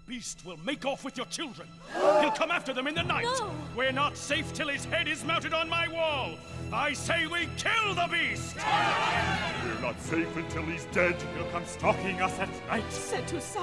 beast will make off with your children. He'll come after them in the night. No. We're not safe till his head is mounted on my wall. I say we kill the beast! We're not safe until he's dead. He'll come stalking us at night. Said to